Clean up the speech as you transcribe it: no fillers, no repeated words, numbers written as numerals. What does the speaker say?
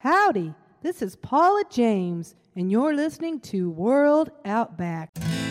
Howdy, this is Paula James, and you're listening to World Outback.